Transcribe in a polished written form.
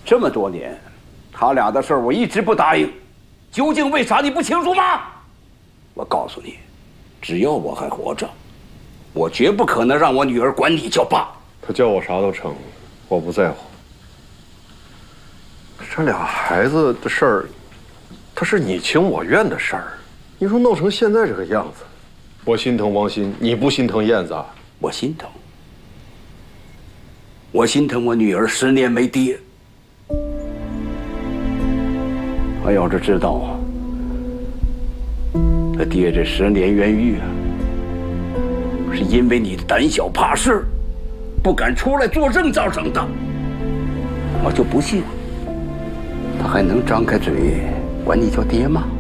这么多年，他俩的事儿我一直不答应，究竟为啥你不清楚吗？我告诉你，只要我还活着，我绝不可能让我女儿管你叫爸。 他叫我啥都成，我不在乎。这俩孩子的事儿，他是你情我愿的事儿，你说闹成现在这个样子，我心疼王鑫，你不心疼燕子啊？ 我心疼，我心疼我女儿10年没爹。他要是知道他爹这10年冤狱啊，是因为你胆小怕事，不敢出来作证造成的，我就不信他还能张开嘴管你叫爹吗？